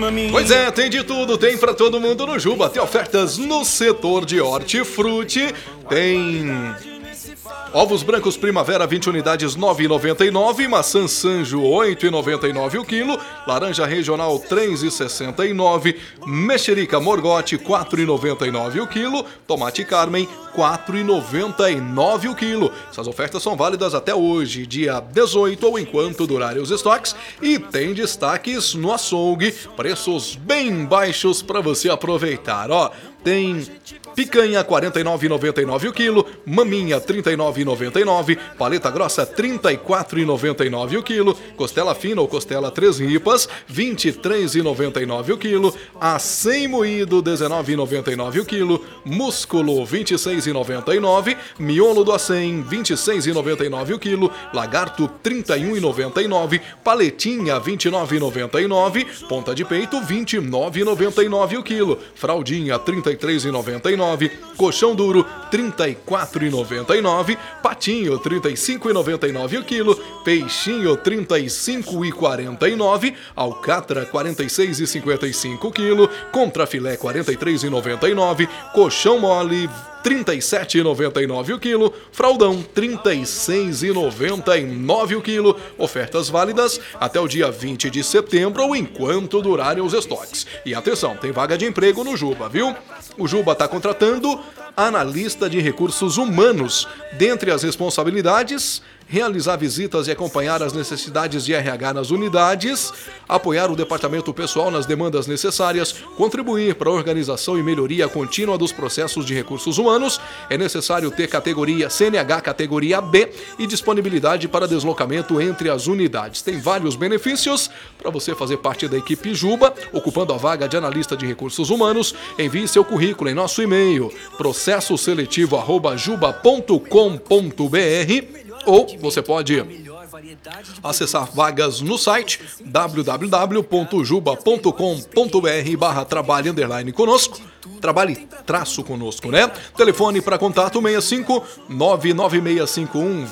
Pois é, tem de tudo, tem pra todo mundo no Juba. Tem ofertas no setor de hortifruti, tem ovos brancos primavera 20 unidades 9,99, maçã Sanjo 8,99 o quilo, laranja regional 3,69, mexerica Morgote 4,99 o quilo, tomate Carmen 4,99 o quilo. Essas ofertas são válidas até hoje, dia 18 ou enquanto durarem os estoques, e tem destaques no açougue, preços bem baixos para você aproveitar. Ó, tem picanha R$ 49,99 o quilo, maminha R$ 39,99, paleta grossa R$ 34,99 o quilo, costela fina ou costela 3 ripas R$ 23,99 o quilo, acém moído R$ 19,99 o quilo, músculo R$ 26,99, miolo do acém R$ 26,99 o quilo, lagarto R$ 31,99, paletinha R$ 29,99, ponta de peito R$ 29,99 o quilo, fraldinha R$ 33,99, colchão duro R$ 34,99, patinho R$ 35,99 o quilo, peixinho R$ 35,49, alcatra R$ 46,55 o quilo, contrafilé R$ 43,99, colchão mole R$ 37,99 o quilo, fraldão R$ 36,99 o quilo. Ofertas válidas até o dia 20 de setembro ou enquanto durarem os estoques. E atenção, tem vaga de emprego no Juba, viu? O Juba está contratando analista de recursos humanos. Dentre as responsabilidades, realizar visitas e acompanhar as necessidades de RH nas unidades, apoiar o departamento pessoal nas demandas necessárias, contribuir para a organização e melhoria contínua dos processos de recursos humanos. É necessário ter categoria CNH categoria B e disponibilidade para deslocamento entre as unidades. Tem vários benefícios para você fazer parte da equipe Juba, ocupando a vaga de analista de recursos humanos. Envie seu currículo em nosso e-mail processoseletivo@juba.com.br ou você pode acessar vagas no site www.juba.com.br/trabalhe_conosco. Trabalhe-conosco, né? Telefone para contato 65 99651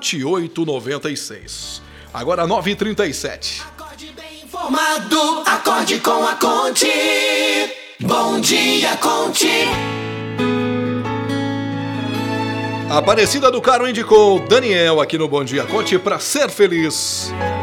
2896. Agora 9h37. Acorde bem informado, acorde com a Conte. Bom dia, Conte. Aparecida do Caro indicou Daniel aqui no Bom Dia Conte para ser feliz.